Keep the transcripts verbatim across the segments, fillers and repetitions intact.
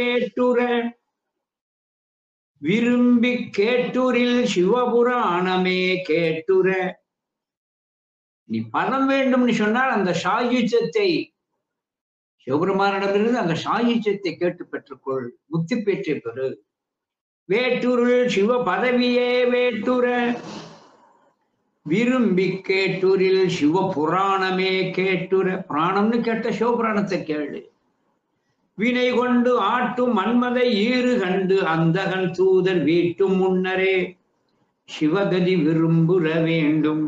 கேட்டுர விரும்பி கேட்டுரில் சிவபுராணமே கேட்டுர. நீ பணம் வேண்டும்னு சொன்னால் அந்த சாயுஜத்தை சிவபெருமானிடமிருந்து அந்த சாயுஜத்தை கேட்டு பெற்றுக்கொள், முக்தி பெற்று பெறு. வேட்டுருள் சிவ பதவியே வேட்டுர விரும்பி கேட்டுரில் சிவ புராணமே கேட்டுர. புராணம்னு கேட்ட சிவபுராணத்தை கேளு. வினை கொண்டு ஆட்டும் மன்மதை ஈறு கண்டு அந்தகன் தூதர் வீட்டும் முன்னரே சிவகதி விரும்புற வேண்டும்.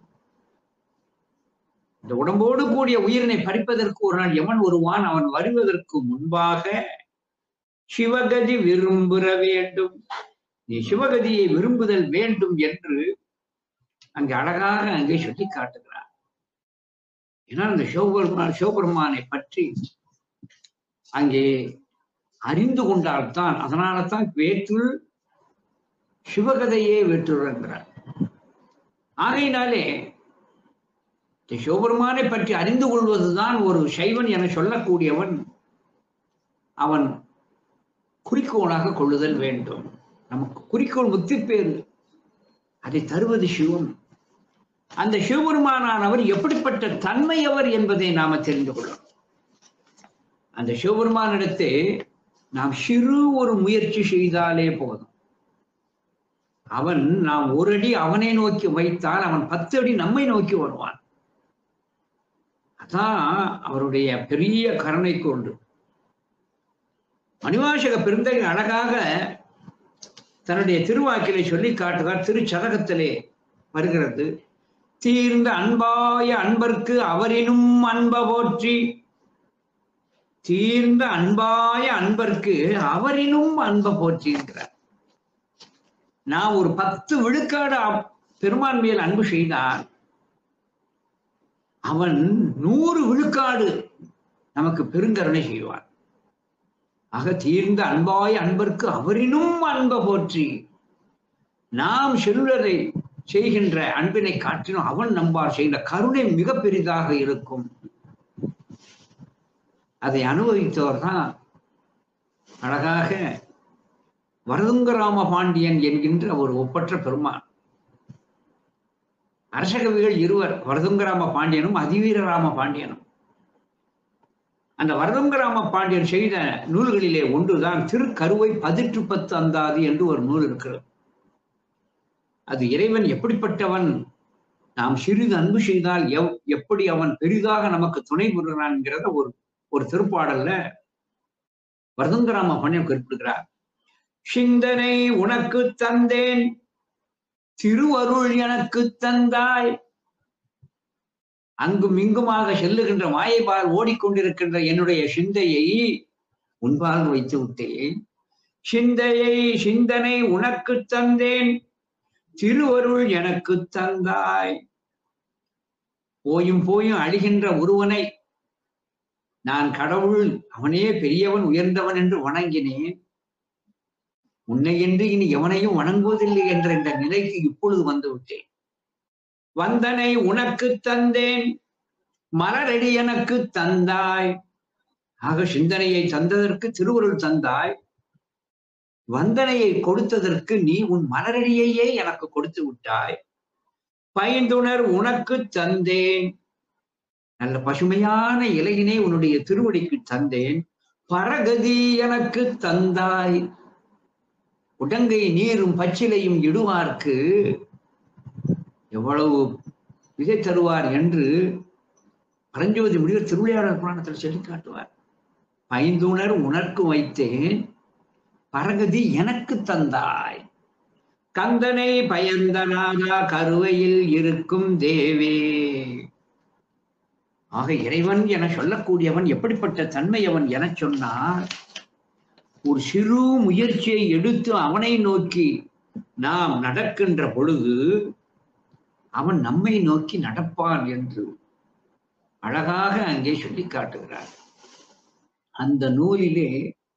இந்த உடம்போடு கூடிய உயிரினை பறிப்பதற்கு ஒரு நாள் எவன் வருவான். அவன் வருவதற்கு முன்பாக சிவகதி விரும்புற வேண்டும். நீ சிவகதியை விரும்புதல் வேண்டும் என்று அங்கே அழகாக அங்கே சொல்லி காட்டுகிறார். ஏன்னா அந்த சிவபெருமான் சிவபெருமானை பற்றி அங்கே அறிந்து கொண்டால்தான், அதனால தான் வேற்றுள் சிவகதையே வேற்றுள்ளார். ஆகையினாலே சிவபெருமானை பற்றி அறிந்து கொள்வதுதான் ஒரு சைவன் என சொல்லக்கூடியவன் அவன் குறிக்கோளாக கொள்ளுதல் வேண்டும். நமக்கு குறிக்கோள் முக்தி பேரு, அதை தருவது சிவம். அந்த சிவபெருமானானவர் எப்படிப்பட்ட தன்மையவர் என்பதை நாம தெரிந்து கொள்ளணும். அந்த சிவபெருமானிடத்தை நாம் சிறு ஒரு முயற்சி செய்தாலே போதும். அவன் நாம் ஒரு அடி அவனை நோக்கி வைத்தால் அவன் பத்து அடி நம்மை நோக்கி வருவான். அதான் அவருடைய பெரிய கருணை கொண்டு மணிவாசக பெருந்தகை அழகாக தன்னுடைய திருவாக்கிலை சொல்லி காட்டுவார். திருச்சதகத்திலே வருகிறது. தீர்ந்த அன்பாய அன்பர்க்கு அவரினும் அன்ப போற்றி. தீர்ந்த அன்பாய அன்பர்க்கு அவரினும் அன்ப போற்றி என்கிறார். நான் ஒரு பத்து விழுக்காடு பெருமான் மேல் அன்பு செய்தால் அவன் நூறு விழுக்காடு நமக்கு பெருங்கருணை செய்வான். ஆக தீர்ந்த அன்பாய அன்பர்க்கு அவரினும் அன்ப போற்றி. நாம் செல்வதை செய்கின்ற அன்பினை காட்டினும் அவன் நம்பார் செய்கின்ற கருணை மிக பெரிதாக இருக்கும். அதை அனுபவித்தவர் தான் அழகாக வரதுங்கராம பாண்டியன் என்கின்ற ஒரு ஒப்பற்ற பெருமான். அரசகவிகள் இருவர், வரதுங்கராம பாண்டியனும் அதிவீரராம பாண்டியனும். அந்த வரதுங்கராம பாண்டியன் செய்த நூல்களிலே ஒன்றுதான் திருக்கருவை பதிற்று பத்து அந்தாதி என்று ஒரு நூல் இருக்கிறது. அது இறைவன் எப்படிப்பட்டவன், நாம் சிறிது அன்பு செய்தால் எவ் எப்படி அவன் பெரிதாக நமக்கு துணை புரிகிறான்ங்கிறத ஒரு ஒரு திருப்பாடல்ல வரதுங்கராம பாண்டியன் குறிப்பிடுகிறார். சிந்தனை உனக்கு தந்தேன் திருவருள் எனக்கு தந்தாய். அங்கும் இங்குமாக செல்லுகின்ற மாயைபால் ஓடிக்கொண்டிருக்கின்ற என்னுடைய சிந்தையை உன்பால் வைத்து விட்டேன். சிந்தையை சிந்தனை உனக்கு தந்தேன் திருவருள் எனக்கு தந்தாய். போயும் போயும் அழிகின்ற ஒருவனை நான் கடவுள், அவனே பெரியவன் உயர்ந்தவன் என்று வணங்கினேன். உன்னை என்று இனி எவனையும் வணங்குவதில்லை என்ற இந்த நிலைக்கு இப்பொழுது வந்து விட்டேன். வந்தனை உனக்கு தந்தேன் மலரடி எனக்கு தந்தாய். ஆக சிந்தனையை தந்ததற்கு திருவருள் தந்தாய். வந்தனையை கொடுத்ததற்கு நீ உன் மலரடியையே எனக்கு கொடுத்து விட்டாய். பைந்துணர் உனக்கு தந்தேன். நல்ல பசுமையான இலையினை உன்னுடைய திருவடிக்கு தந்தேன். பரகதி எனக்கு தந்தாய். உடங்கை நீரும் பச்சிலையும் இடுவார்க்கு எவ்வளவு விதை தருவார் என்று பரஞ்சோதி முடிவர் திருவிளையாடல் புராணத்தில் சொல்லி காட்டுவார். பைந்துணர் உனக்கு வைத்தேன் பரகதி எனக்கு தந்தாய். கந்தனை பயந்தனாதா கருவையில் இருக்கும் தேவே. ஆக இறைவன் என சொல்லக்கூடியவன் எப்படிப்பட்ட தன்மையவன் என சொன்னார். ஒரு சிறு முயற்சியை எடுத்து அவனை நோக்கி நாம் நடக்கின்ற பொழுது அவன் நம்மை நோக்கி நடப்பான் என்று அழகாக அங்கே சொல்லி காட்டுகிறார். அந்த நூலிலே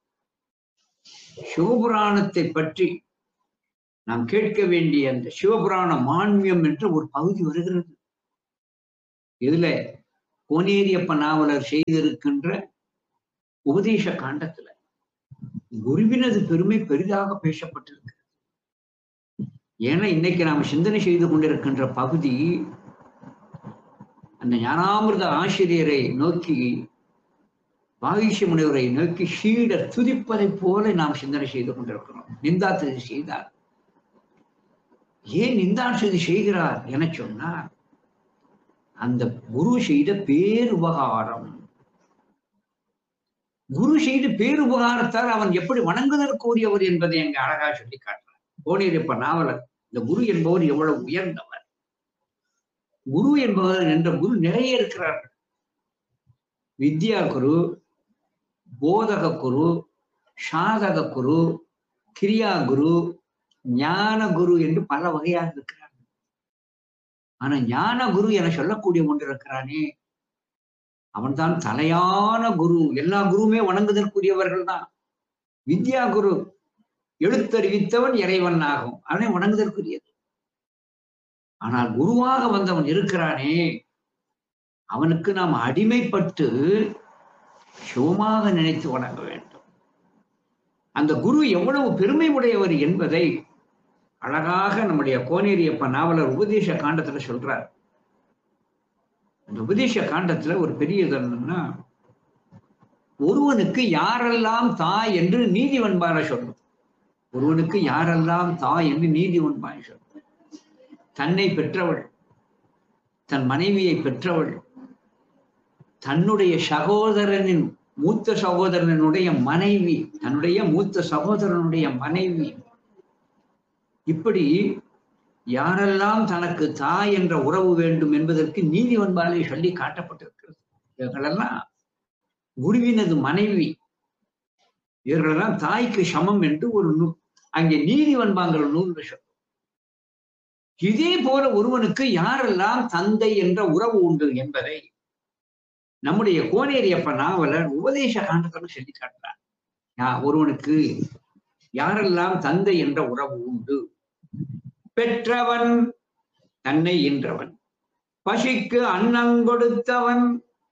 சிவபுராணத்தை பற்றி நாம் கேட்க வேண்டிய அந்த சிவபுராண மான்மியம் என்ற ஒரு பகுதி வருகிறது. இதுல கோனேரியப்ப நாவலர் செய்திருக்கின்ற உபதேச காண்டத்துல குருவினது பெருமை பெரிதாக பேசப்பட்டிருக்கு. ஏன்னா இன்னைக்கு நாம் சிந்தனை செய்து கொண்டிருக்கின்ற பகுதி அந்த ஞானாமிர்த ஆசிரியரை நோக்கி, வாகீஷ முனிவரை நோக்கி சீடர் துதிப்பதை போல நாம் சிந்தனை செய்து கொண்டிருக்கிறோம். நிந்தா துதி செய்தார். ஏன் நிந்தா துதி செய்கிறார் என சொன்னார், அந்த குரு செய்த பேருபகாரம். குரு செய்த பேருபகாரத்தால் அவன் எப்படி வணங்குதற்குரியவர் என்பதை அங்க அழகா சொல்லி காட்டுறார் கோனேரியப்ப நாவலர். இந்த குரு என்பவர் எவ்வளவு உயர்ந்தவர். குரு என்பவர் என்ற குரு நிறைய இருக்கிறார்கள். வித்யா குரு, போதக குரு, சாதக குரு, கிரியா குரு, ஞான குரு என்று பல வகையாக இருக்கிறார்கள். ஆனா ஞான குரு என சொல்லக்கூடிய ஒன்று இருக்கிறானே, அவன்தான் தலையான குரு. எல்லா குருவுமே வணங்குதற்குரியவர்கள் தான். வித்யா குரு எழுத்தறிவித்தவன் இறைவன் ஆகும், அவனை வணங்குதற்குரியது. ஆனால் குருவாக வந்தவன் இருக்கிறானே, அவனுக்கு நாம் அடிமைப்பட்டு சிவமாக நினைத்து வணங்க வேண்டும். அந்த குரு எவ்வளவு பெருமை உடையவர் என்பதை அழகாக நம்முடைய கோனேரியப்ப நாவலர் உபதேச காண்டத்துல சொல்றார். அந்த உபதேச காண்டத்துல ஒரு பெரியது என்னன்னா, ஒருவனுக்கு யாரெல்லாம் தாய் என்று நீதிவன்பார சொல்லும். ஒருவனுக்கு யாரெல்லாம் தாய் என்று நீதிவன்பார சொல்லும். தன்னை பெற்றவள், தன் மனைவியை பெற்றவள், தன்னுடைய சகோதரனின் மூத்த சகோதரனுடைய மனைவி, தன்னுடைய மூத்த சகோதரனுடைய மனைவி, இப்படி யாரெல்லாம் தனக்கு தாய் என்ற உறவு வேண்டும் என்பதற்கு நீதிவன்பாலே சொல்லி காட்டப்பட்டிருக்கிறது. இவர்களெல்லாம் குருவினது மனைவி, இவர்களெல்லாம் தாய்க்கு சமம் என்று ஒரு நூல் அங்கே நீதிவன்பாங்கிற நூல் சொல்லும். இதே போல ஒருவனுக்கு யாரெல்லாம் தந்தை என்ற உறவு உண்டு என்பதை நம்முடைய கோனேரியப்ப நாவலர் உபதேச காண்டத்துல சொல்லி காட்டுறார். ஒருவனுக்கு யாரெல்லாம் தந்தை என்ற உறவு உண்டு, பெற்றவன் தன்னை ஈன்றவன், பசிக்கு அன்னம் கொடுத்தவன்,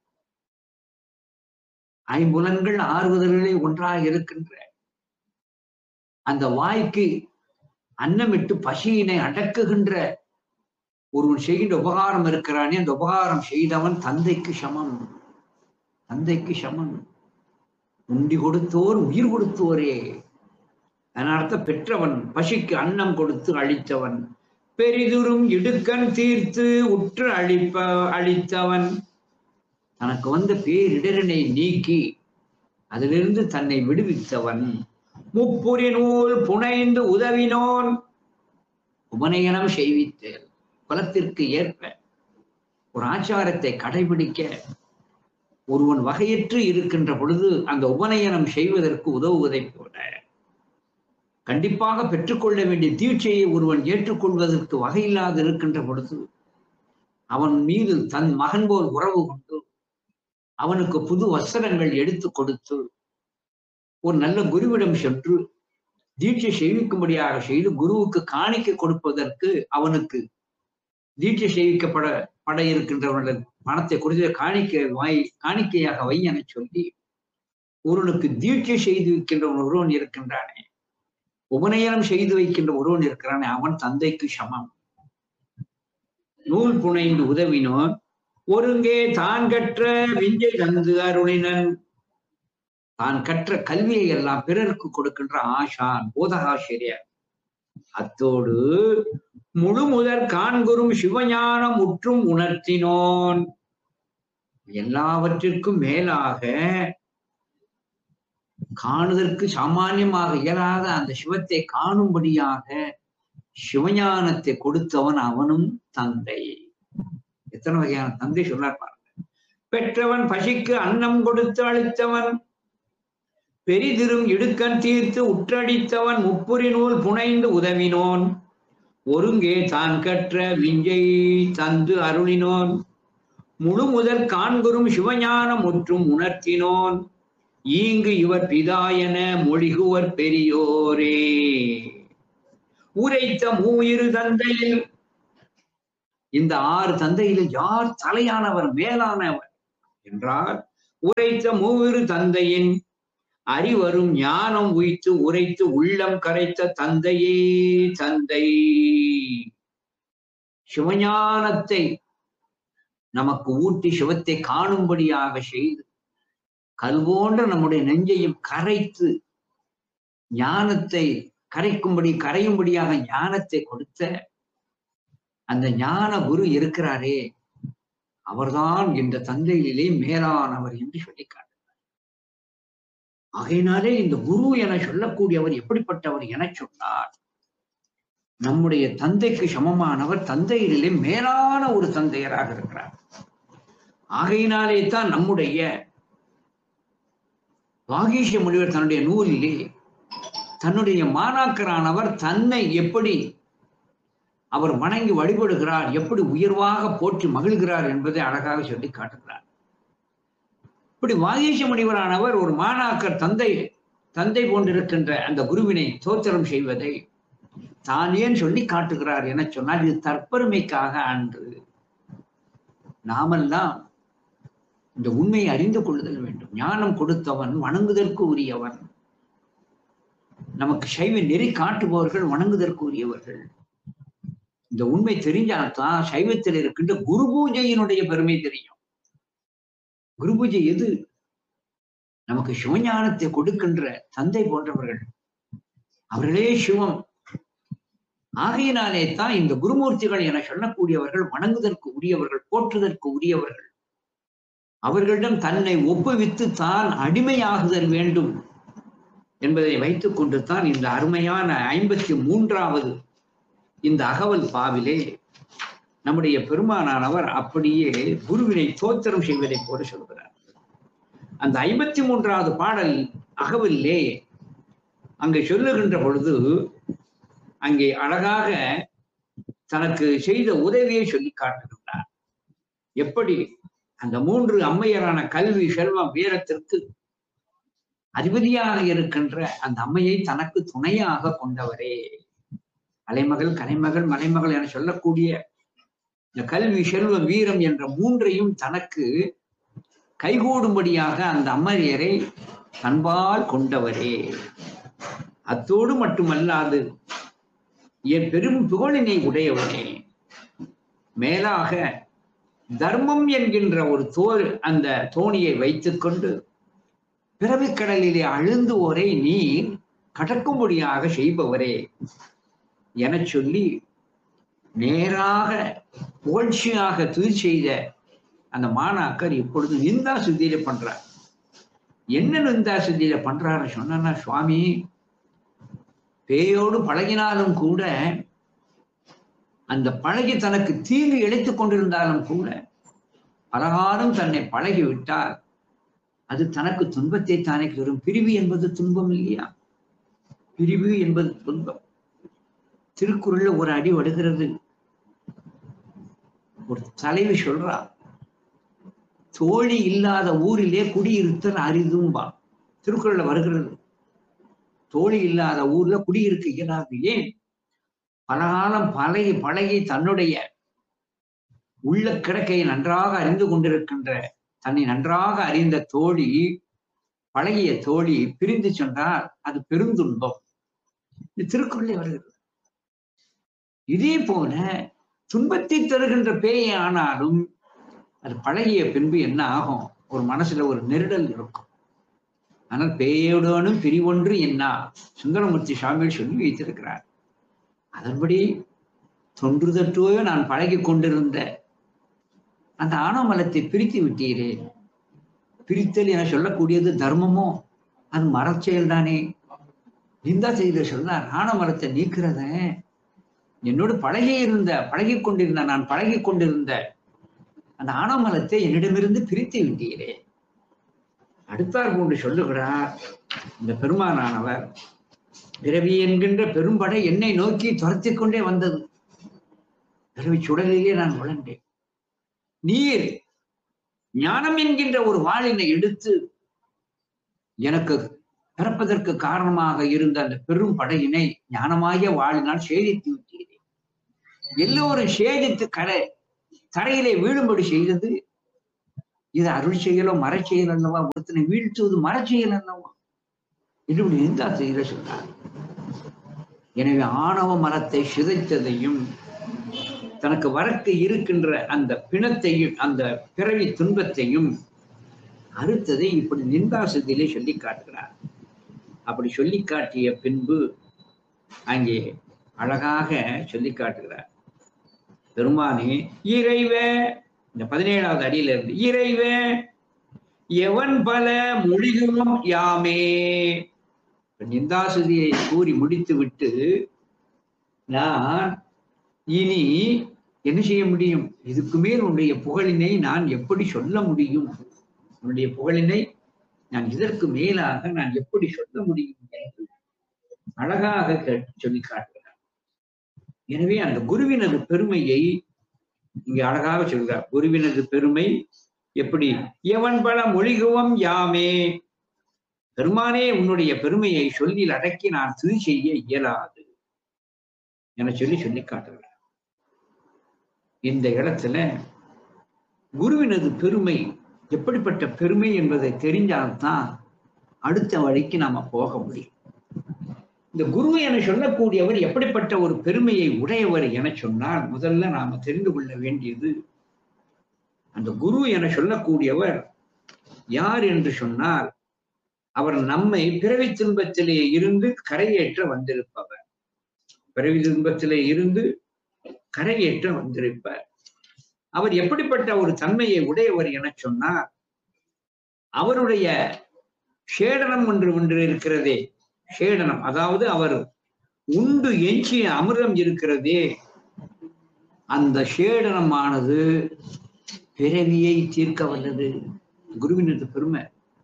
ஐம்புலன்கள் ஆறுவதலே ஒன்றாக இருக்கின்ற அந்த வாய்க்கு அன்னமிட்டு பசியினை அடக்குகின்ற ஒருவன் செய்கின்ற உபகாரம் இருக்கிறானே, அந்த உபகாரம் செய்தவன் தந்தைக்கு சமம். தந்தைக்கு சமம். உண்டி கொடுத்தோர் உயிர் கொடுத்தோரே. அதனால பெற்றவன், பசிக்கு அன்னம் கொடுத்து அழித்தவன், பெரிதுரும் இடுக்கண் தீர்த்து உற்று அழிப்ப அழித்தவன், தனக்கு வந்த பேரிடரனை நீக்கி அதிலிருந்து தன்னை விடுவித்தவன், முப்புரி நூல் புனைந்து உதவினோன், உபநயனம் செய்வித்தேன். குலத்திற்கு ஏற்ப ஒரு ஆச்சாரத்தை கடைபிடிக்க ஒருவன் வகையற்று இருக்கின்ற பொழுது அந்த உபநயனம் செய்வதற்கு உதவுவதை போல, கண்டிப்பாக பெற்றுக்கொள்ள வேண்டிய தீட்சையை ஒருவன் ஏற்றுக்கொள்வதற்கு வகையில்லாது இருக்கின்ற பொழுது அவன் மீது தன் மகன் போல் உறவு கொண்டு அவனுக்கு புது வஸ்திரங்கள் எடுத்து கொடுத்து ஒரு நல்ல குருவிடம் சென்று தீட்சை செய்விக்கும்படியாக செய்து குருவுக்கு காணிக்கை கொடுப்பதற்கு, அவனுக்கு தீட்சை செய்விக்கப்பட பட இருக்கின்றவர்கள் பணத்தை கொடுத்து காணிக்கை வாய் காணிக்கையாக வை என சொல்லி ஒருவனுக்கு தீட்சை செய்து வைக்கின்ற ஒருவன் இருக்கின்றானே, உபநயனம் செய்து வைக்கின்ற ஒருவன் இருக்கிறானே, அவன் தந்தைக்கு சமம். நூல் புனைந்து உதவினோன், ஒருங்கே தான் கற்ற விஞ்சை தந்து அருளினன். தான் கற்ற கல்வியை எல்லாம் பிறருக்கு கொடுக்கின்ற ஆசான், போதகாசிரியர். அத்தோடு முழு முதற் காண்குறும் சிவஞானம் முற்றும் உணர்த்தினோன். எல்லாவற்றிற்கும் மேலாக காணுதற்கு சாமானியமாக இயலாத அந்த சிவத்தை காணும்படியாக சிவஞானத்தை கொடுத்தவன் அவனும் தந்தை. எத்தனை வகையான தந்தை சொன்னார் பாருங்க. பெற்றவன், பசிக்கு அன்னம் கொடுத்து அளித்தவன், பெரிதிரும் இடுக்கண் தீர்த்து உற்றடித்தவன், முப்புரி நூல் புனைந்து உதவினோன், ஒருங்கே தான் கற்ற விஞ்சை தந்து அருளினோன், முழு முதல் காண்குறும் சிவஞானம் முற்றும் உணர்த்தினோன், ஈங்கு இவர் பிதாயன மொழிகுவர் பெரியோரே. உரைத்த மூயிரு தந்தையில், இந்த ஆறு தந்தையில் யார் தலையானவர் மேலானவர் என்றால், உரைத்த மூவிரு தந்தையின் அறிவரும் ஞானம் உய்த்து உரைத்து உள்ளம் கரைத்த தந்தையே தந்தை. சிவஞானத்தை நமக்கு ஊட்டி சிவத்தை காணும்படியாக செய்து கல்போன்ற நம்முடைய நெஞ்சையும் கரைத்து ஞானத்தை கரைக்கும்படி கரையும்படியாக ஞானத்தை கொடுத்த அந்த ஞான குரு இருக்கிறாரே, அவர்தான் இந்த தந்தையிலே மேலானவர் என்று சொல்லி காட்டுகிறார். ஆகையினாலே இந்த குரு என சொல்லக்கூடியவர் எப்படிப்பட்டவர் என சொன்னார், நம்முடைய தந்தைக்கு சமமானவர், தந்தையிலே மேலான ஒரு தந்தையராக இருக்கிறார். ஆகையினாலே தான் நம்முடைய வாகீஷ முனிவர் தன்னுடைய நூலிலே தன்னுடைய மாணாக்கரானவர் தன்னை எப்படி அவர் வணங்கி வழிபடுகிறார், எப்படி உயர்வாக போற்றி மகிழ்கிறார் என்பதை அழகாக சொல்லி காட்டுகிறார். இப்படி வாகீஷ முனிவரானவர் ஒரு மாணாக்கர் தந்தை தந்தை போன்றிருக்கின்ற அந்த குருவினை தோத்திரம் செய்வதை தான் ஏன் சொல்லி காட்டுகிறார் என சொன்னால், இது தற்பெருமைக்காக அன்று. நாமெல்லாம் இந்த உண்மையை அறிந்து கொள்ளுதல் வேண்டும். ஞானம் கொடுத்தவன் வணங்குதற்கு உரியவன். நமக்கு சைவ நெறி காட்டுபவர்கள் வணங்குதற்கு உரியவர்கள். இந்த உண்மை தெரிஞ்சால்தான் சைவத்தில் இருக்கின்ற குரு பூஜையினுடைய பெருமை தெரியும். குரு பூஜை எது? நமக்கு சிவஞானத்தை கொடுக்கின்ற தந்தை போன்றவர்கள், அவர்களே சிவம். ஆகையினாலே தான் இந்த குருமூர்த்திகள் என சொல்லக்கூடியவர்கள் வணங்குதற்கு உரியவர்கள், போற்றுதற்கு உரியவர்கள். அவர்களிடம் தன்னை ஒப்புவித்து தான் அடிமையாகுதல் வேண்டும் என்பதை வைத்துக் கொண்டு தான் இந்த அருமையான ஐம்பத்தி மூன்றாவது இந்த அகவல் பாவிலே நம்முடைய பெருமானானவர் அப்படியே குருவினை தோத்திரம் செய்வதை போல சொல்கிறார். அந்த ஐம்பத்தி மூன்றாவது பாடல் அகவலிலே அங்கே சொல்லுகின்ற பொழுது அங்கே அழகாக தனக்கு செய்த உதவியை சொல்லி காட்டுகின்றார். எப்படி அந்த மூன்று அம்மையரான கல்வி, செல்வம், வீரத்திற்கு அதிபதியாக இருக்கின்ற அந்த அம்மையை தனக்கு துணையாக கொண்டவரே. அலைமகள், கலைமகள், மலைமகள் என சொல்லக்கூடிய இந்த கல்வி, செல்வம், வீரம் என்ற மூன்றையும் தனக்கு கைகூடும்படியாக அந்த அம்மையரை தன்பால் கொண்டவரே. அத்தோடு மட்டுமல்லாது என் பெரும் புகழினை உடையவனே. மேலாக தர்மம் என்கின்ற ஒரு தோல் அந்த தோணியை வைத்துக் கொண்டு பிறவிக்கடலிலே அழுந்துவோரை நீ கடக்கும்படியாக செய்பவரே என சொல்லி நேராக புகழ்ச்சியாக துதி செய்த அந்த மாணாக்கர் இப்பொழுது நிந்தா சுத்தியில பண்றார். என்ன நிந்தா சுத்தியில பண்றாரு சொன்னா, சுவாமி பேயோடு பழகினாலும் கூட, அந்த பழகி தனக்கு தீங்கு இழைத்துக் கொண்டிருந்தாலும் கூட, பலகாலம் தன்னை பழகி விட்டால் அது தனக்கு துன்பத்தை தானே வரும். பிரிவு என்பது துன்பம் இல்லையா? பிரிவு என்பது துன்பம். திருக்குறள்ல ஒரு அடி வருகிறது. ஒரு தலைவி சொல்றா, தோழி இல்லாத ஊரிலே குடியிருத்தல் அரிதும்பா. திருக்குறள்ல வருகிறது. தோழி இல்லாத ஊர்ல குடியிருக்க இயலாது. ஏன்? பலகாலம் பழகி பழகி தன்னுடைய உள்ள கிடக்கையை நன்றாக அறிந்து கொண்டிருக்கின்ற, தன்னை நன்றாக அறிந்த தோழி, பழகிய தோழி பிரிந்து சென்றால் அது பெருந்துன்பம். இது திருக்குறளே வருகிறது. இதே போல துன்பத்தை தருகின்ற பேயை ஆனாலும் அது பழகிய பின்பு என்ன ஆகும்? ஒரு மனசுல ஒரு நெருடல் இருக்கும். ஆனால் பேயோடனும் பிரிவொன்று என்ன சுந்தரமூர்த்தி சுவாமிகள் சொல்லி வைத்திருக்கிறார். அதன்படி தொன்று தட்டுவோ நான் பழகி கொண்டிருந்த அந்த ஆணவமலத்தை பிரித்து விட்டீரே. பிரித்தல் என சொல்லக்கூடியது தர்மமோ? அது மரச்செயல் தானே. நிந்தா செய்த சொன்னார், ஆணவமலத்தை நீக்கிறத என்னோடு பழகி இருந்த பழகி கொண்டிருந்த நான் பழகி கொண்டிருந்த அந்த ஆணவமலத்தை என்னிடமிருந்து பிரித்து விட்டீரே. அடுத்தார் கொண்டு சொல்லுகிறார் இந்த பெருமானானவர், பிறவி என்கின்ற பெரும்படை என்னை நோக்கி துரத்தி கொண்டே வந்தது. பிறவி சுடலிலே நான் உழண்டேன். நீர் ஞானம் என்கின்ற ஒரு வாளினை எடுத்து எனக்கு பிறப்பதற்கு காரணமாக இருந்த அந்த பெரும் படையினை ஞானமாகிய வாளினால் சேதித்து விட்டீரேன். எல்லோரும் சேதித்து கடை தரையிலே வீழும்படி செய்தது இது அருள் செயலோ மரச்செயல் அல்லவா? ஒருத்தனை வீழ்த்துவது மரச்செயல் அல்லவா? இது நிந்தாசையில சொல்றார். எனவே ஆணவ மரத்தை சிதைத்ததையும் தனக்கு வரக்கு இருக்கின்ற அந்த பிணத்தையும் அந்த பிறவி துன்பத்தையும் அறுத்ததை இப்படி நிந்தாசத்திலே சொல்லி காட்டுகிறார். அப்படி சொல்லி காட்டிய பின்பு அங்கே அழகாக சொல்லி காட்டுகிறார். பெருமானே இறைவ, இந்த பதினேழாவது அடியில இருந்து இறைவ எவன் பல மொழிகளும் யாமே. நிந்தாசுதியை கூறி முடித்து விட்டு நான் இனி என்ன செய்ய முடியும்? இதுக்கு மேல் உன்னுடைய புகழினை நான் எப்படி சொல்ல முடியும்? உன்னுடைய புகழினை நான் இதற்கு மேலாக நான் எப்படி சொல்ல முடியும் என்று அழகாக சொல்லி காட்டுகிறார். எனவே அந்த குருவினது பெருமையை இங்கே அழகாக சொல்கிறார். குருவினது பெருமை எப்படி? எவன் பல மொழிகுவம் யாமே. பெருமானே, உன்னுடைய பெருமையை சொல்லில் அடக்கி நான் திரு செய்ய இயலாது என சொல்லி சொல்லி காட்டுகிறார். இந்த இடத்துல குருவினது பெருமை எப்படிப்பட்ட பெருமை என்பதை தெரிஞ்சால்தான் அடுத்த வழிக்கு நாம போக முடியும். இந்த குரு என சொல்லக்கூடியவர் எப்படிப்பட்ட ஒரு பெருமையை உடையவர் என சொன்னால், முதல்ல நாம தெரிந்து கொள்ள வேண்டியது, அந்த குரு என சொல்லக்கூடியவர் யார் என்று சொன்னால், அவர் நம்மை பிறவி துன்பத்திலே இருந்து கரையேற்ற வந்திருப்பவர். பிறவி துன்பத்திலே இருந்து கரையேற்ற வந்திருப்பார். அவர் எப்படிப்பட்ட ஒரு தன்மையை உடையவர் என சொன்னார், அவருடைய சேடனம் ஒன்று ஒன்று இருக்கிறதே, சேடனம் அதாவது அவர் உண்டு எஞ்சிய அமிர்தம் இருக்கிறதே, அந்த சேடனமானது பிறவியை தீர்க்க வல்லது. குருவினது பெருமை.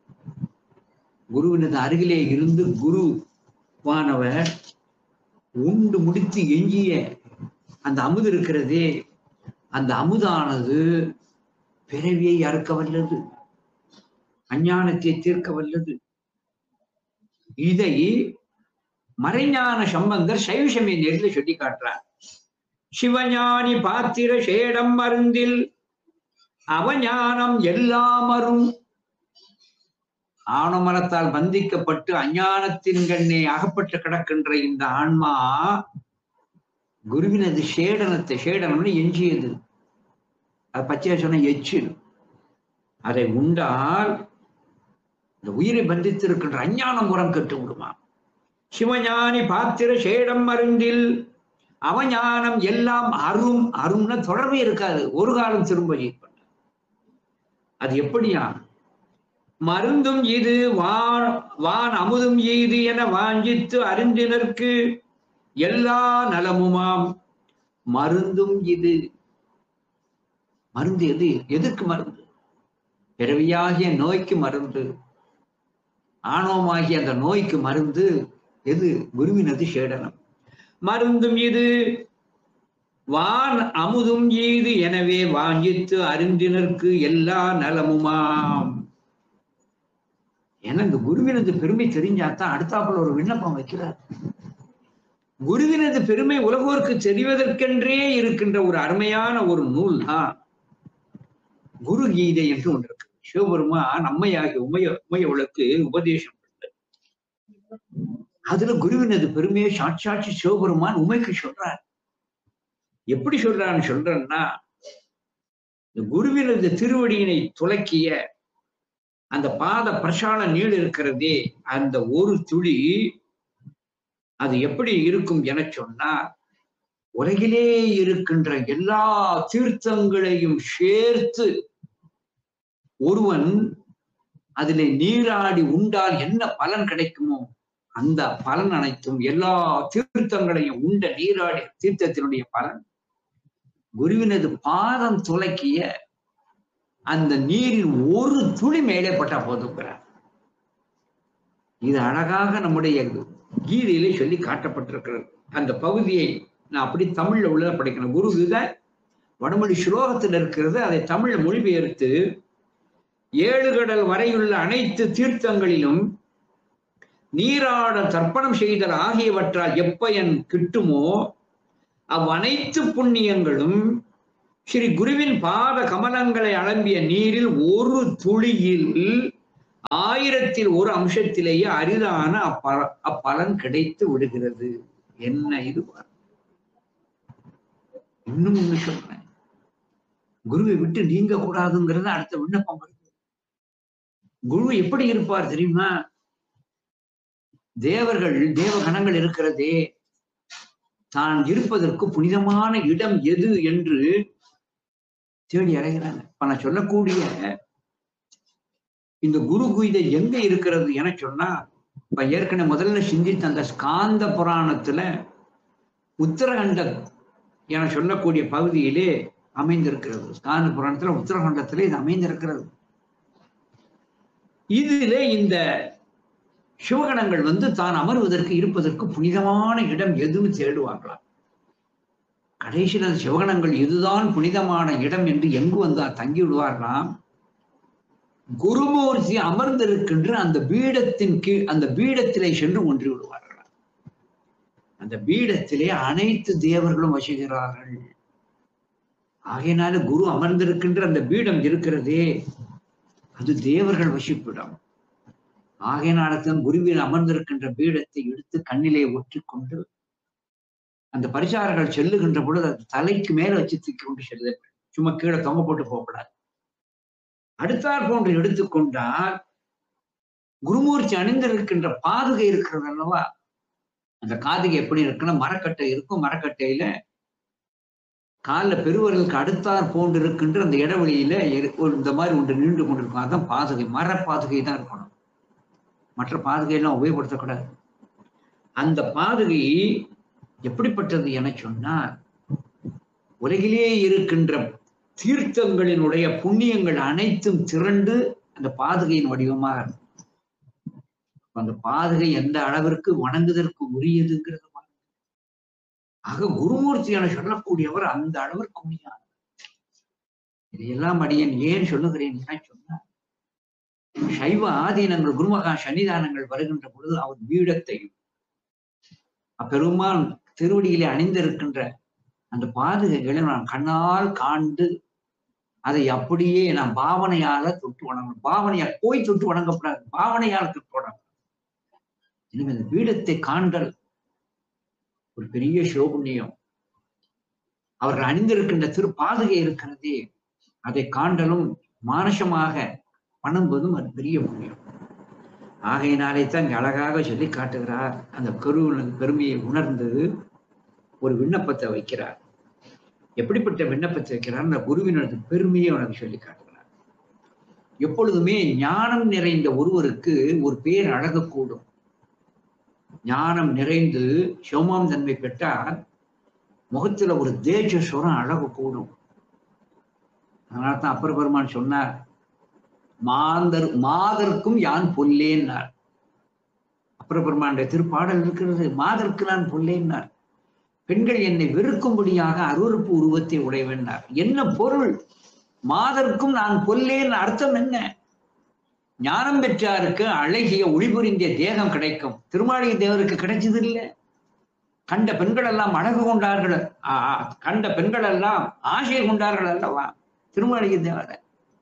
குருவினது அருகிலே இருந்து குருவானவர் உண்டு முடித்து எஞ்சிய அந்த அமுது இருக்கிறதே, அந்த அமுதானது பிறவியை அறுக்க வல்லது, அஞ்ஞானத்தை தீர்க்க வல்லது. இதை மறைஞான சம்பந்தர் சைவசமய நேரில் சொல்லி காட்டுறார். சிவஞானி பாத்திர சேடம் மருந்தில் அவஞானம் எல்லாம் அரும். ஆணவமரத்தால் பந்திக்கப்பட்டு அஞ்ஞானத்தின் கண்ணே அகப்பட்டு கிடக்கின்ற இந்த ஆன்மா குருவினது சேடனத்தை, சேடனம்னு எஞ்சியது, அது பச்சையா சொன்ன எச்சு, அதை உண்டால் இந்த உயிரை பந்தித்திருக்கின்ற அஞ்ஞானம் உரம் கட்டு விடுமா. சிவஞானி பாத்திர சேடம் மருந்தில் அவஞானம் எல்லாம் அரும். அரும்னா தொடர்பே இருக்காது, ஒரு காலம் திரும்ப பண்ண. அது எப்படியா? மருந்தும் இது வான் வான் அமுதும் இது என வாஞ்சித்து அறிந்தினர்க்கு எல்லா நலமுமாம். மருந்தும் இது. மருந்து எது? எதுக்கு மருந்து? பிறவியாகிய நோய்க்கு மருந்து, ஆணவமாகிய அந்த நோய்க்கு மருந்து எது? குருவினது சேடனம். மருந்தும் இது வான் அமுதும் ஈது எனவே வாஞ்சித்து அறிந்தினர்க்கு எல்லா நலமுமாம். ஏன்னா இந்த குருவினது பெருமை தெரிஞ்சாத்தான் அடுத்தாப்புல ஒரு விண்ணப்பம் வைக்கிறார். குருவினது பெருமை உலகோருக்கு தெரிவதற்கென்றே இருக்கின்ற ஒரு அருமையான ஒரு நூல் தான் குரு கீதை என்று ஒன்று இருக்கு. சிவபெருமான் அம்மையாகிய உமைய உமையவளுக்கு உபதேசம் பண்ணது. அதுல குருவினது பெருமையை சாட்சாட்சி சிவபெருமான் உமைக்கு சொல்றார். எப்படி சொல்றான்னு சொல்றேன்னா, குருவினது திருவடியினை துலக்கிய அந்த பாத பிரசால நீள் இருக்கிறதே, அந்த ஒரு துளி அது எப்படி இருக்கும் என சொன்னா, உலகிலே இருக்கின்ற எல்லா தீர்த்தங்களையும் சேர்த்து ஒருவன் அதிலே நீராடி உண்டால் என்ன பலன் கிடைக்குமோ அந்த பலன் அனைத்தும், எல்லா தீர்த்தங்களையும் உண்ட நீராடி தீர்த்தத்தினுடைய பலன் குருவினது பாதம் துலக்கிய அந்த நீரில் ஒரு துளி மேலே பட்டா போதுங்கிறார். இது அழகாக நம்முடைய கீதையிலே சொல்லி காட்டப்பட்டிருக்கிறது. அந்த பகுதியை நான் அப்படி தமிழ்ல உள்ள படிக்கணும். குரு கீதை வடமொழி ஸ்லோகத்தில் இருக்கிறது. அதை தமிழ்ல மொழிபெயர்த்து, ஏழு கடல் வரையுள்ள அனைத்து தீர்த்தங்களிலும் நீராட தர்ப்பணம் செய்தல் ஆகியவற்றால் எப்பயன் கிட்டுமோ அவ் அனைத்து புண்ணியங்களும் ஸ்ரீ குருவின் பாத கமலங்களை அலம்பிய நீரில் ஒரு துளியில் ஆயிரத்தில் ஒரு அம்சத்திலேயே அரிதான அப்ப அப்பலன் கிடைத்து விடுகிறது. என்ன இது? இன்னும் ஒண்ணு சொல்றேன், குருவை விட்டு நீங்க கூடாதுங்கிறது அடுத்த விண்ணப்பம் வருது. குரு எப்படி இருப்பார் தெரியுமா? தேவர்கள் தேவகணங்கள் இருக்கிறதே, தான் இருப்பதற்கு புனிதமான இடம் எது என்று தேடி அடைகிறாங்க. இப்ப நான் சொல்லக்கூடிய இந்த குரு குயிதை எங்க இருக்கிறது என சொன்னா, இப்ப ஏற்கனவே முதல்ல சிந்தித்த அந்த ஸ்காந்த புராணத்துல உத்தரகண்ட என சொல்லக்கூடிய பகுதியிலே அமைந்திருக்கிறது. ஸ்காந்த புராணத்துல உத்தரகண்டத்திலே இது அமைந்திருக்கிறது. இதிலே இந்த சிவகணங்கள் வந்து தான் அமர்வதற்கு இருப்பதற்கு புனிதமான இடம் எதுன்னு தேடுவாங்களாம். கடைசியில் அந்த சிவகணங்கள் இதுதான் புனிதமான இடம் என்று எங்கு வந்தா தங்கி விடுவார்களாம்? குருமூர்த்தி அமர்ந்திருக்கின்ற அந்த பீடத்தின் கீழ் அந்த பீடத்திலே சென்று ஒன்றி விடுவார்களாம். அந்த பீடத்திலே அனைத்து தேவர்களும் வசிக்கிறார்கள். ஆகையினால குரு அமர்ந்திருக்கின்ற அந்த பீடம் இருக்கிறதே, அது தேவர்கள் வசிப்பிடம். ஆகையினால்தான் குருவில் அமர்ந்திருக்கின்ற பீடத்தை எடுத்து கண்ணிலே ஒற்றிக்கொண்டு அந்த பரிசாரர்கள் செல்லுகின்ற பொழுது அது தலைக்கு மேல வச்சு தூக்கி கொண்டு செல்ல, சும்மா கீழே தொங்க போட்டு போகக்கூடாது. அடுத்தாற் போன்று எடுத்துக்கொண்டால் குருமூர்த்தி அணிந்திருக்கின்ற பாதுகை இருக்கிறது அல்லவா, அந்த காதுகை எப்படி இருக்குன்னா மரக்கட்டை இருக்கும். மரக்கட்டையில காலில் பெருவர்களுக்கு அடுத்தாற் போன்று இருக்கின்ற அந்த இடைவெளியில இந்த மாதிரி ஒன்று நீண்டு கொண்டிருக்கும். அதுதான் பாதுகை. மர பாதுகை தான் இருக்கணும், மற்ற பாதுகையெல்லாம் உபயோகப்படுத்தக்கூடாது. அந்த பாதுகை எப்படிப்பட்டது என சொன்னால், உலகிலே இருக்கின்ற தீர்த்தங்களினுடைய புண்ணியங்கள் அனைத்தும் திரண்டு அந்த பாதுகையின் வடிவமாக இருக்கும். அந்த பாதுகை எந்த அளவிற்கு வணங்குதற்கு உரியதுங்கிறது. ஆக குருமூர்த்தி என சொல்லக்கூடியவர் அந்த அளவிற்கு உண்மையான. இதையெல்லாம் அடியேன் ஏன் சொல்லுகிறேன் என சொன்னார், சைவ ஆதீனங்கள் குருமகா சன்னிதானங்கள் வருகின்ற பொழுது அவர் பீடத்தையும் அப்பெருமான் திருவடியிலே அணிந்திருக்கின்ற அந்த பாதுகைகளை நான் கண்ணால் காண்டு அதை அப்படியே நான் பாவனையால தொட்டு வணங்கணும். பாவனையால் போய் தொட்டு வணங்கப்படாது, பாவனையால் தொட்டு வணங்கணும். எனவே அந்த பீடத்தை காண்டல் ஒரு பெரிய சிவபுண்ணியம். அவர்கள் அணிந்திருக்கின்ற திரு பாதுகை இருக்கிறதே, அதை காண்டலும் மானசமாக வணங்குவதும் அது பெரிய புண்ணியம். ஆகையினாலே தான் இங்க அழகாக சொல்லி காட்டுகிறார். அந்த கருவின் பெருமையை உணர்ந்து ஒரு விண்ணப்பத்தை வைக்கிறார். எப்படிப்பட்ட விண்ணப்பத்தை வைக்கிறார்? அந்த குருவினது பெருமையை உனக்கு சொல்லி காட்டுகிறார். எப்பொழுதுமே ஞானம் நிறைந்த ஒருவருக்கு ஒரு பேர் அழக கூடும். ஞானம் நிறைந்து சிவமாம் தன்மை பெற்றால் முகத்துல ஒரு தேஜஸ்வரம் அழகு கூடும். அதனால தான் அப்பர் பெருமான் சொன்னார், மாந்தர் மாதர்க்கும் யான் பொல்லேன்னார். அப்பர் பெருமானுடைய திருப்பாடல் இருக்கிறது, மாதருக்கு நான் பொல்லேன்னார். பெண்கள் என்னை வெறுக்கும்படியாக அருவருப்பு உருவத்தை உடையவென்னார். என்ன பொருள்? மாதர்க்கும் நான் பொல்லேன் அர்த்தம் என்ன? ஞானம் பெற்றாருக்கு அழகிய ஒளிபுரிந்திய தேகம் கிடைக்கும். திருமாளிகை தேவருக்கு கிடைச்சது இல்லை. கண்ட பெண்கள் எல்லாம் அழகு கொண்டார்கள், கண்ட பெண்கள் எல்லாம் ஆசை கொண்டார்கள் அல்லவா திருமாளிகை தேவரை.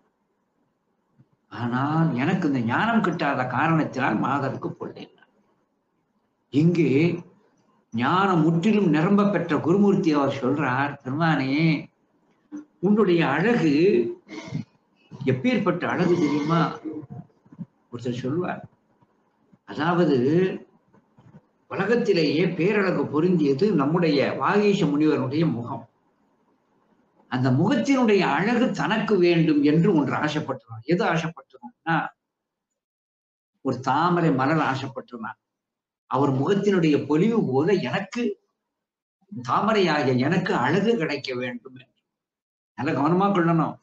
ஆனால் எனக்கு இந்த ஞானம் கிட்டாத காரணத்தினால் மாதருக்கு பொல்லேன். இங்கே ஞானம் முற்றிலும் நிரம்ப பெற்ற குருமூர்த்தி அவர் சொல்றார், பெருமானே உன்னுடைய அழகு எப்பேற்பட்ட அழகு தெரியுமா? ஒருத்தர் சொல்வார், அதாவது உலகத்திலேயே பேரழகு பொருந்தியது நம்முடைய வாகீச முனிவருடைய முகம். அந்த முகத்தினுடைய அழகு தனக்கு வேண்டும் என்று ஒன்று ஆசைப்பட்டுறான். எது ஆசைப்பட்டுறான்னா, ஒரு தாமரை மலர் ஆசைப்பட்டுறான். அவர் முகத்தினுடைய பொலிவு போல எனக்கு தாமரையாகிய எனக்கு அழகு கிடைக்க வேண்டும் என்று. நல்ல கவனமா கொள்ளணும்.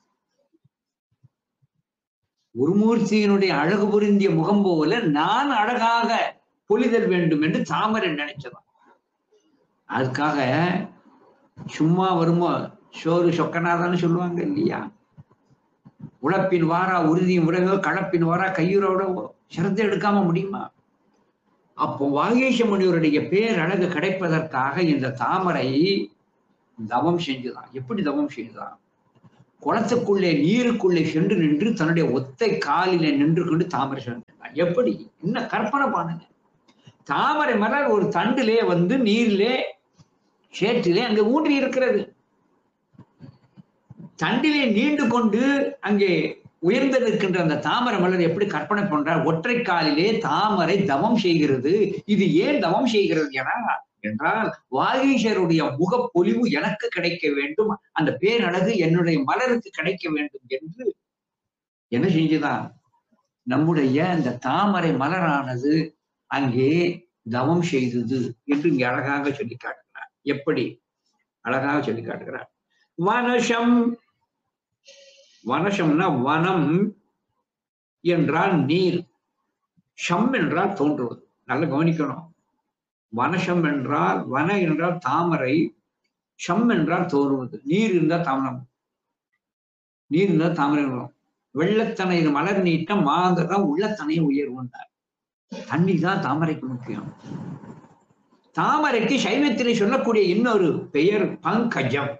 குருமூர்த்தியினுடைய அழகு பொருந்திய முகம் போல நான் அழகாக பொலிதல் வேண்டும் என்று தாமரை நினைச்சதான். அதுக்காக சும்மா வருமோ சோறு சொக்கனாதான்னு சொல்லுவாங்க இல்லையா? உழைப்பின் வாரா உறுதியும் உறவோ களப்பின் வாரா கையுறவோடவோ சிரத்தை எடுக்காம முடியுமா? அப்போ வாகீச முனிவருடைய பேரழகு கிடைப்பதற்காக இந்த தாமரை தவம் செஞ்சுதான். எப்படி தவம் செய்தான்? குளத்துக்குள்ளே நீருக்குள்ளே சென்று நின்று தன்னுடைய ஒத்தை காலிலே நின்று கொண்டு தாமரை சென்றார். எப்படி என்ன கற்பனை பண்ணுங்க. தாமரை மலர் ஒரு தண்டிலே வந்து நீரிலே சேற்றிலே அங்கே ஊன்றி இருக்கிறது. தண்டிலே நீண்டு கொண்டு அங்கே உயர்ந்து நிற்கின்ற அந்த தாமரை மலர் எப்படி கற்பனை பண்றார்? ஒற்றை காலிலே தாமரை தவம் செய்கிறது. இது ஏன் தவம் செய்கிறது என என்றால் வாகீசருடைய முகப்பொலிவு எனக்கு கிடைக்க வேண்டும், அந்த பேரழகு என்னுடைய மலருக்கு கிடைக்க வேண்டும் என்று என்ன செஞ்சுதான் நம்முடைய அந்த தாமரை மலரானது அங்கே தவம் செய்தது என்று இங்கே அழகாக சொல்லி காட்டுகிறார். எப்படி அழகாக சொல்லி காட்டுகிறார். வனசம், வனசம்னா வனம் என்றால் நீர், ஷம் என்றால் தோன்றுவது. நல்லா கவனிக்கணும். வனசம் என்றால் வன என்றால் தாமரை, ஷம் என்றால் தோன்றுவது. நீர் இருந்தால் தாமரம், நீர் இருந்தால் தாமரை. வெள்ளத்தனை மலர் நீட்டம் மாந்தரம் உள்ளத்தனை உயர்வுண்டார். தண்ணி தான் தாமரைக்கு முக்கியம். தாமரைக்கு சைவத்திலே சொல்லக்கூடிய இன்னொரு பெயர் பங்கஜம்.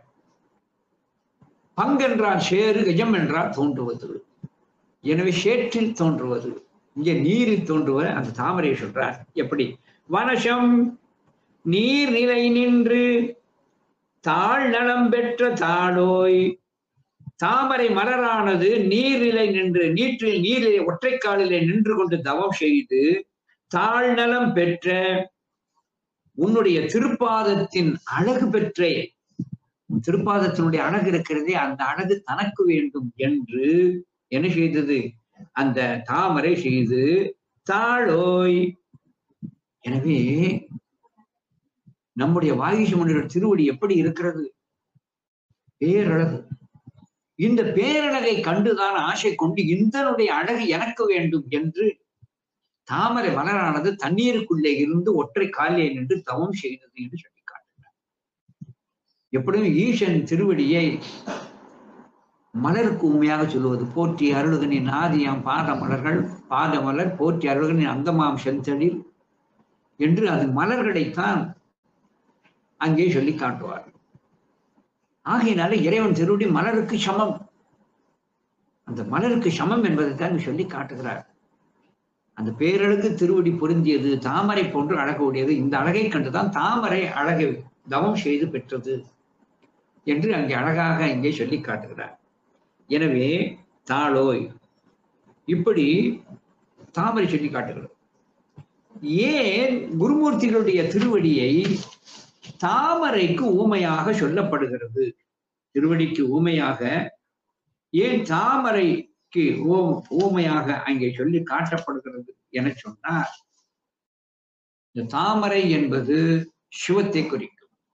பங்கு என்றால் சேரு, கஜம் என்றால் தோன்றுவது. எனவே சேற்றில் தோன்றுவது, இங்கே நீரில் தோன்றுவ அந்த தாமரை சொல்றார். எப்படி? வனசம் நீர் நிலை நின்று தாழ் நலம் பெற்ற தாளோய். தாமரை மலரானது நீர்நிலை நின்று நீற்றில் நீரிலே ஒற்றைக்காலிலே நின்று கொண்டு தவம் செய்து தாழ் நலம் பெற்ற உன்னுடைய திருப்பாதத்தின் அழகு பெற்றே, திருப்பாதத்தினுடைய அழகு இருக்கிறதே அந்த அழகு தனக்கு வேண்டும் என்று என்ன செய்தது? அந்த தாமரை செய்து தாளோய். எனவே நம்முடைய வாகீச முனிவர் திருவடி எப்படி இருக்கிறது? பேரழகு. இந்த பேரழகை கண்டுதான் ஆசை கொண்டு இந்தனுடைய அழகு எனக்கு வேண்டும் என்று தாமரை மலரானது தண்ணீருக்குள்ளே இருந்து ஒற்றை காலிலே நின்று தவம் செய்தது என்று சொல்லி காட்டுகிறார். எப்படியும் ஈசன் திருவடியை மலருக்கு உண்மையாக சொல்லுவது. போற்றி அருளுகனின் ஆதியாம் பாத மலர்கள், பாத மலர் போற்றி அருளுகனின் அந்தமாம் செந்தளில் என்று அது மலர்களைத்தான் அங்கே சொல்லி காட்டுவார். ஆகையினால இறைவன் திருவடி மலருக்கு சமம். அந்த மலருக்கு சமம் என்பதை தான் சொல்லி காட்டுகிறார். அந்த பேரழகு திருவடி பொருந்தியது, தாமரை போன்று அழகு உடையது. இந்த அழகை கண்டுதான் தாமரை அழகை தவம் செய்து பெற்றது என்று அங்கே அழகாக இங்கே சொல்லி காட்டுகிறார். எனவே தாளோய் இப்படி தாமரை சொல்லி காட்டுகிறது. ஏன் குருமூர்த்திகளுடைய திருவடியை தாமரைக்கு ஊமையாக சொல்லப்படுகிறது? திருவடிக்கு ஊமையாக ஏன் தாமரைக்கு ஓ ஊமையாக அங்கே சொல்லி காட்டப்படுகிறது என சொன்னார். இந்த தாமரை என்பது சிவத்தை குறிக்கும்.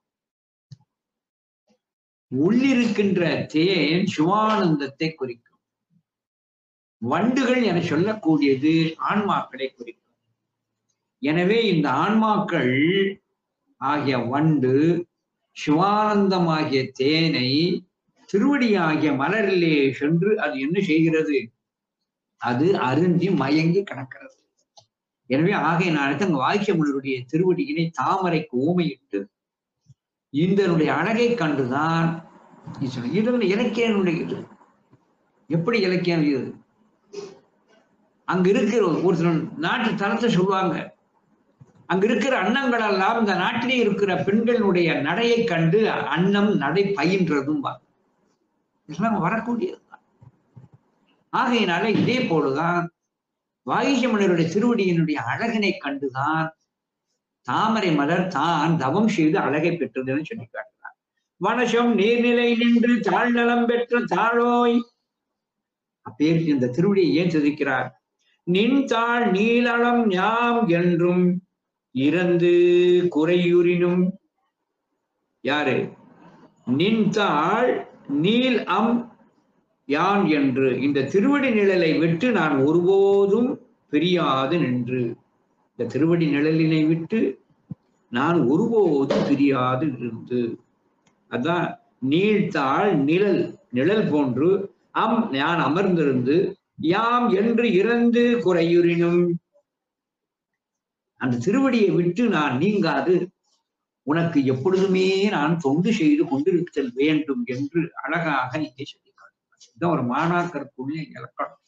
உள்ளிருக்கின்ற தேன் சிவானந்தத்தை குறிக்கும். வண்டுகள் என சொல்லக்கூடியது ஆன்மாக்களை குறிக்கும். எனவே இந்த ஆன்மாக்கள் ஆகிய வண்டு சிவானந்தமாகிய தேனை திருவடியாகிய மலரிலே சென்று அது என்ன செய்கிறது? அது அருந்தி மயங்கி கிடக்கிறது. எனவே ஆகையினால அங்க வாக்கிய முனிவருடைய திருவடியினை தாமரைக்கு ஊமையிட்டு இந்தனுடைய அழகை கண்டுதான் இதனுடைய இலக்கியனுடைய இது. எப்படி இலக்கியம் இது? அங்க இருக்கிற ஒரு சில நாட்டு தரத்தை சொல்லுவாங்க. அங்க இருக்கிற அன்னங்கள் எல்லாம் இந்த நாட்டிலே இருக்கிற பெண்களுடைய நடையை கண்டு அன்னம் நடை பயின்றதும் இதெல்லாம் வரக்கூடியதுதான். ஆகையினால இதே போலதான் வாகீச முனிவருடைய திருவடியினுடைய அழகினை கண்டுதான் தாமரை மலர் தான் தவம் செய்து அழகை பெற்றதுன்னு சொல்லி காட்டுறார். வனசம் நீர்நிலை நின்று தாழ்நலம் பெற்ற தாழோய். அப்பேர் இந்த திருவடியை ஏன் சிதைக்கிறார்? நின் தாழ் நீளம் யாம் என்றும் இறந்து குறையுறினும். யாரு? நின் தாழ் நீல் அம் யான் என்று இந்த திருவடி நிழலை விட்டு நான் ஒருபோதும் பிரியாது நின்று. இந்த திருவடி நிழலினை விட்டு நான் ஒருபோதும் பிரியாது இருந்து. அதான் நீழ்த்தாள் நிழல், நிழல் போன்று அம் நான் அமர்ந்திருந்து யாம் என்று இறந்து குறையுறினும். அந்த திருவடியை விட்டு நான் நீங்காது உனக்கு எப்பொழுதுமே நான் தொண்டு செய்து கொண்டிருத்தல் வேண்டும் என்று அழகாக இங்கே சொல்லிக்காட்டு. இதுதான் ஒரு மாணாக்கருக்குள்ளே இலக்கணம்.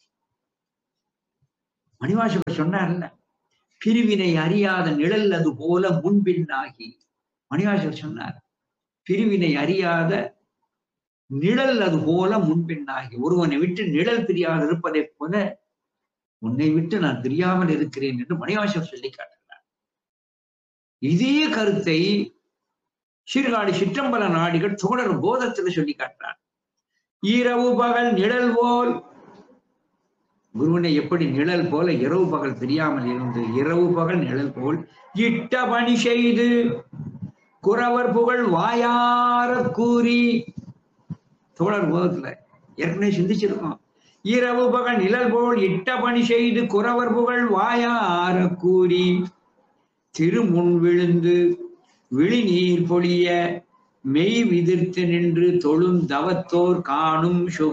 மணிவாசகர் சொன்னார்ல, பிரிவினை அறியாத நிழல் அது போல முன்பின்னாகி. மணிவாசகர் சொன்னார், பிரிவினை அறியாத நிழல் அது போல முன்பின்னாகி. ஒருவனை விட்டு நிழல் பிரியாது இருப்பதை போல உன்னை விட்டு நான் தெரியாமல் இருக்கிறேன் என்று மணிவாசகர் சொல்லி காட்டுகிறார். இதே கருத்தை சீர்காழி சிற்றம்பல நாடிகள் தோழர் போதத்தில் சொல்லி காட்டுறார். இரவு பகல் நிழல் போல், குருவனை எப்படி நிழல் போல இரவு பகல் தெரியாமல் இருந்து இரவு பகல் நிழல் போல் இட்ட பணி செய்து குறவர் புகழ் வாயார கூறி. தோழர் போதத்துல ஏற்கனவே சிந்திச்சிருக்கோம். இரவு பகல் நிழல் போல் இட்ட பணி செய்து குறவர் புகழ் வாயார கூறி திருமுன் விழுந்து விழிநீர் பொழிய மெய் விதிர்த்து நின்று தொழும் தவத்தோர் காணும் சுக.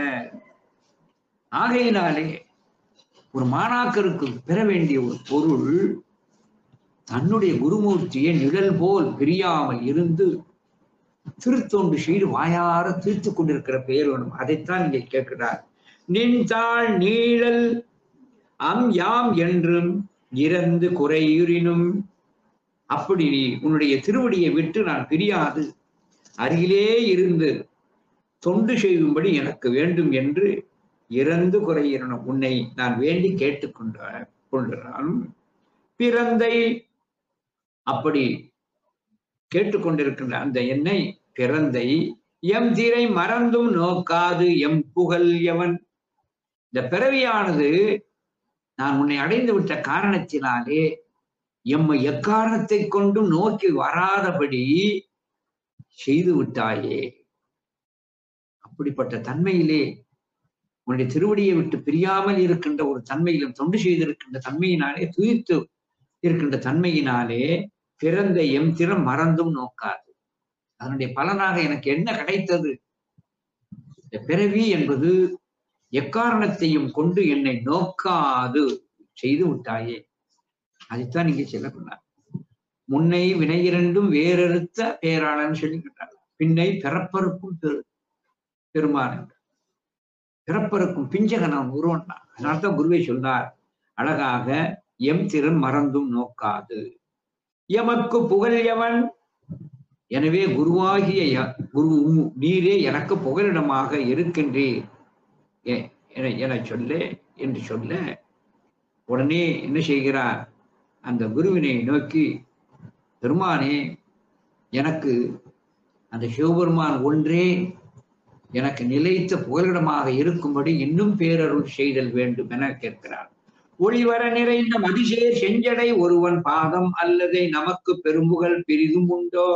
ஆகையினாலே ஒரு மாணாக்கருக்கு பெற வேண்டிய ஒரு பொருள், தன்னுடைய குருமூர்த்தியை நிழல் போல் பிரியாமல் இருந்து திருத்தொண்டு செய்து வாயார தீர்த்து கொண்டிருக்கிற பெயர் வேணும். அதைத்தான் இங்கே கேட்கிறார். நின்றாள் நீழல் அம் யாம் என்றும் இறந்து குறையுறினும். அப்படி உன்னுடைய திருவடியை விட்டு நான் பிரியாது அருகிலே இருந்து தொண்டு செய்யும்படி எனக்கு வேண்டும் என்று இறந்து குறையிறனும் உன்னை நான் வேண்டி கேட்டுக்கொண்ட கொண்டாலும் பிறந்தை. அப்படி கேட்டுக்கொண்டிருக்கின்ற அந்த என்னை பிறந்தை எம் திரை மறந்தும் நோக்காது எம் புகழ் எவன். இந்த பிறவியானது நான் உன்னை அடைந்து விட்ட காரணத்தினாலே எம்மை எக்காரணத்தை கொண்டும் நோக்கி வராதபடி செய்து விட்டாயே. அப்படிப்பட்ட தன்மையிலே உன்னுடைய திருவடியை விட்டு பிரியாமல் இருக்கின்ற ஒரு தன்மையிலும் தொண்டு செய்திருக்கின்ற தன்மையினாலே, துயித்து இருக்கின்ற தன்மையினாலே பிறந்த எம் திறம் மறந்தும் நோக்காது. அதனுடைய பலனாக எனக்கு என்ன கிடைத்தது? இந்த பிறவி என்பது எக்காரணத்தையும் கொண்டு என்னை நோக்காது செய்து விட்டாயே. அதைத்தான் நீங்க சொல்லக்கூடாது. முன்னை வினை இரண்டும் வேறறுத்த பேராளன்னு சொல்லிக்கிட்டாங்க. பின்னை பிறப்பருக்கும் பெரு பெருமான் பிறப்பருக்கும் பிஞ்சகன் உருவன் தான். அதனால்தான் குருவை சொன்னார் அழகாக, எம் திறன் மறந்தும் நோக்காது எமக்கு புகழ் எவன். எனவே குருவாகிய குரு நீரே எனக்கு புகலிடமாக இருக்கின்றீர் என சொல்ல என்று சொல்ல, உடனே என்ன செய்கிறார்? அந்த குருவினை நோக்கி, பெருமானே எனக்கு அந்த சிவபெருமான் ஒன்றே எனக்கு நிலைத்த புகலிடமாக இருக்கும்படி இன்னும் பேரருள் செய்தல் வேண்டும் என கேட்கிறார். ஒளிவர நிறைந்த மதிசேர் செஞ்சடை ஒருவன் பாதம் அல்லதை நமக்கு பெரும்புகழ் பிரிதும் உண்டோ.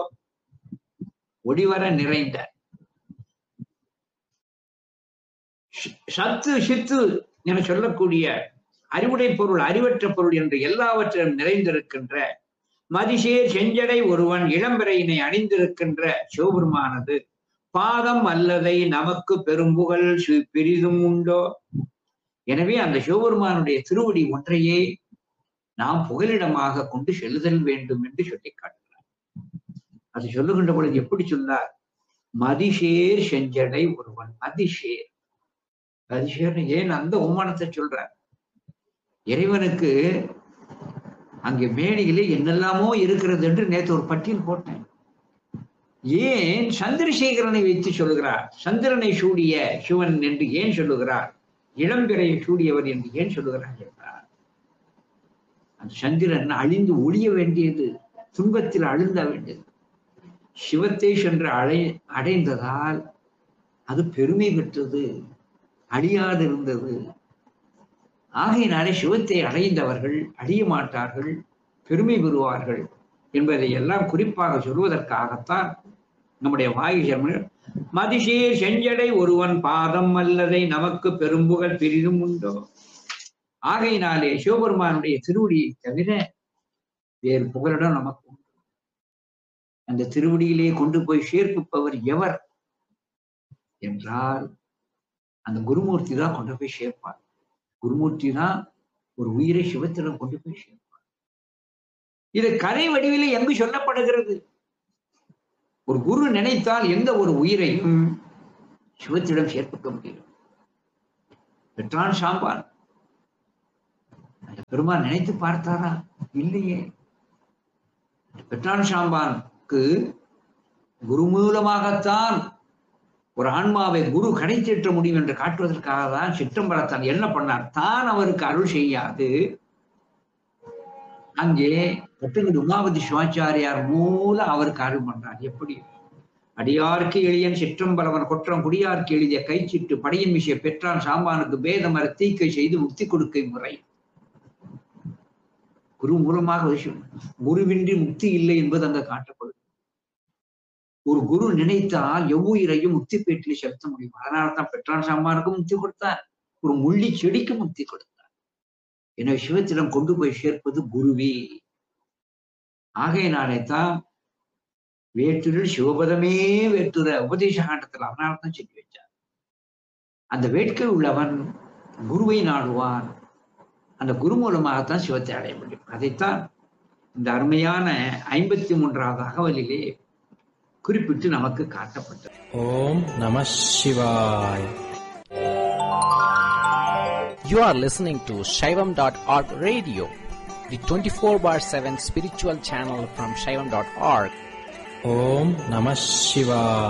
ஒளிவர நிறைந்த சத்து சித்து என சொல்லக்கூடிய அறிவுடை பொருள், அறிவற்ற பொருள் என்று எல்லாவற்றிலும் நிறைந்திருக்கின்ற மதிசேர் செஞ்சடை ஒருவன் இளம்பிறையினை அணிந்திருக்கின்ற சிவபெருமானது பாதம் அல்லதை நமக்கு பெரும்புகழ் பிரிதும் உண்டோ. எனவே அந்த சிவபெருமானுடைய திருவடி ஒன்றையே நாம் புகலிடமாக கொண்டு செல்லுதல் வேண்டும் என்று சொல்லி காட்டுகிறார். அது சொல்லுகின்ற பொழுது எப்படி சொன்னார்? மதிசேர் செஞ்சடை ஒருவன். மதிசேர் மதிசேர் ஏன் அந்த உமானத்தை சொல்றார்? இறைவனுக்கு அங்கே மேனியிலே என்னெல்லாமோ இருக்கிறது என்று நேற்று ஒரு பட்டியல் போட்டேன். ஏன் சந்திரசேகரனை வைத்து சொல்லுகிறார்? சந்திரனை சூடிய சிவன் என்று ஏன் சொல்லுகிறார்? இளம்பிறையை சூடியவர் என்று ஏன் சொல்லுகிறார் என்றார், அந்த சந்திரன் அழிந்து ஒழிய வேண்டியது, துன்பத்தில் அழுந்த வேண்டியது. சிவத்தை சென்று அடை அடைந்ததால் அது பெருமை பெற்றது, அழியாது இருந்தது. ஆகையினாலே சிவத்தை அடைந்தவர்கள் அழிய மாட்டார்கள், பெருமை பெறுவார்கள் என்பதை எல்லாம் குறிப்பாக சொல்வதற்காகத்தான் நம்முடைய வாயுஜர்மன் மதிசேர் செஞ்சடை ஒருவன் பாதம் அல்லதை நமக்கு பெரும்புகழ் பிரிதும் உண்டோ. ஆகையினாலே சிவபெருமானுடைய திருவடியை தவிர வேறு புகலிடம் நமக்கு உண்டு. அந்த திருவடியிலே கொண்டு போய் சேர்ப்பிப்பவர் எவர் என்றால் அந்த குருமூர்த்தி தான் கொண்டு போய் சேர்ப்பார். குருமூர்த்தி தான் ஒரு உயிரை சிவத்திடம் கொண்டு போய் சேர்ப்பார். இது கதை வடிவிலே எங்கு சொல்லப்படுகிறது? ஒரு குரு நினைத்தால் எந்த ஒரு உயிரையும் சிவத்திடம் சேர்ப்பிக்க முடியும். பெற்றான் சாம்பான். அந்த பெருமான் நினைத்து பார்த்தாரா? இல்லையே. பெற்றான் சாம்பானுக்கு குரு மூலமாகத்தான் ஒரு ஆன்மாவை குரு கடை தேற்ற முடியும் என்று காட்டுவதற்காக தான் சிற்றம்பலத்தான் என்ன பண்ணார்? தான் அவருக்கு அருள் செய்யாது அங்கே பட்டுங்கிட்டு உமாபதி சிவாச்சாரியார் மூலம் அவருக்கு அருள் பண்றார். எப்படி? அடியார்க்கு எளியன் சிற்றம்பலவன் குற்றம் குடியார்க்கு எழுதிய கைச்சிட்டு படையின் விஷய பெற்றான் சாம்பானுக்கு பேதமர தீக்கை செய்து முக்தி கொடுக்கை முறை. குரு மூலமாக விஷயம். குருவின்றி முக்தி இல்லை என்பது அங்க காட்டப்படுது. ஒரு குரு நினைத்தால் எவ்வுயிரையும் முக்தி பேட்டிலே செலுத்த முடியும். அதனால்தான் பெற்றான் சாம்பானுக்கும் முக்தி கொடுத்தார், ஒரு முள்ளி செடிக்கு முக்தி கொடுத்தார். எனவே சிவத்திடம் கொண்டு போய் சேர்ப்பது குருவே. ஆகையினாலே தான் வேற்றுரில் சிவபதமே வேற்றுற உபதேச காண்டத்தில் அதனால்தான் சொல்லி வச்சார். அந்த வேட்கை உள்ளவன் குருவை நாடுவான். அந்த குரு மூலமாகத்தான் சிவத்தை அடைய முடியும். அதைத்தான் இந்த அருமையான ஐம்பத்தி மூன்றாவது அகவலிலே குறிப்பிட்டு நமக்கு காட்டப்பட்டது. ஓம் நம சிவாய். You are listening to Shaivam dot org radio, the twenty-four bar seven spiritual channel from Shaivam dot org. Om Namah Shivaya.